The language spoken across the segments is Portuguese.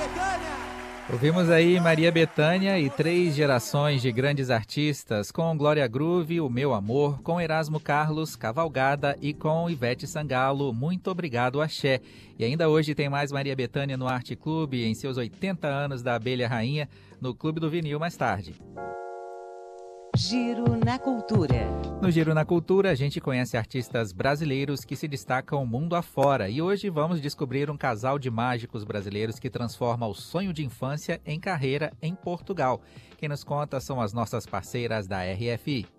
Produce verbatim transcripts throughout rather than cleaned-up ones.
Ouvimos aí Maria Bethânia e três gerações de grandes artistas, com Glória Groove, O Meu Amor, com Erasmo Carlos, Cavalgada e com Ivete Sangalo, Muito Obrigado, Axé. E ainda hoje tem mais Maria Bethânia no Arte Clube, em seus oitenta anos da Abelha Rainha, no Clube do Vinil mais tarde. Giro na Cultura. No Giro na Cultura, a gente conhece artistas brasileiros que se destacam mundo afora. E hoje vamos descobrir um casal de mágicos brasileiros que transforma o sonho de infância em carreira em Portugal. Quem nos conta são as nossas parceiras da R F I.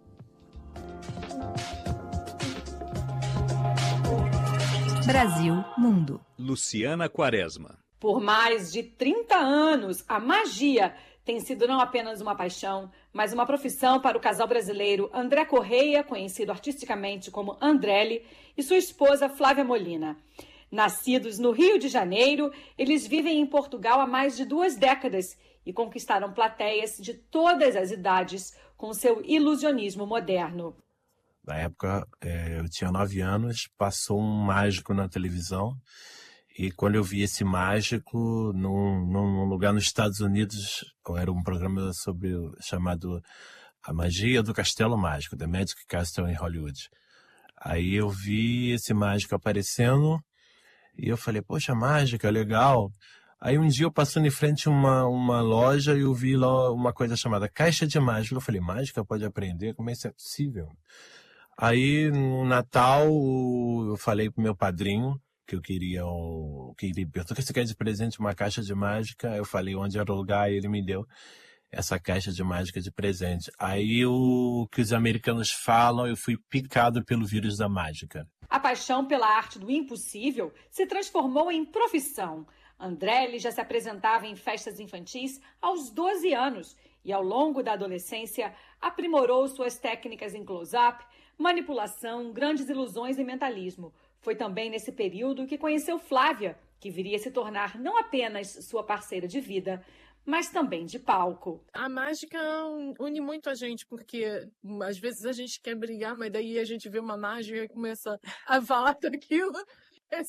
Brasil Mundo. Luciana Quaresma. Por mais de trinta anos, a magia tem sido não apenas uma paixão, mas uma profissão para o casal brasileiro André Correia, conhecido artisticamente como Andrelli, e sua esposa Flávia Molina. Nascidos no Rio de Janeiro, eles vivem em Portugal há mais de duas décadas e conquistaram plateias de todas as idades com seu ilusionismo moderno. Na época, eu tinha nove anos, passou um mágico na televisão. E quando eu vi esse mágico num, num lugar nos Estados Unidos, era um programa sobre chamado A Magia do Castelo Mágico, The Magic Castle in Hollywood. Aí eu vi esse mágico aparecendo e eu falei, poxa, mágica, legal. Aí um dia eu passando em frente a uma, uma loja e eu vi lá uma coisa chamada Caixa de Mágica. Eu falei, mágica pode aprender? Como é isso é possível? Aí no Natal eu falei pro meu padrinho que eu queria, o que ele perguntou, o que você quer de presente? Uma caixa de mágica. Eu falei onde era o lugar e ele me deu essa caixa de mágica de presente. Aí o que os americanos falam, eu fui picado pelo vírus da mágica. A paixão pela arte do impossível se transformou em profissão. Andrelli já se apresentava em festas infantis aos doze anos e ao longo da adolescência aprimorou suas técnicas em close-up, manipulação, grandes ilusões e mentalismo. Foi também nesse período que conheceu Flávia, que viria a se tornar não apenas sua parceira de vida, mas também de palco. A mágica une muito a gente, porque às vezes a gente quer brigar, mas daí a gente vê uma mágica e começa a falar daquilo.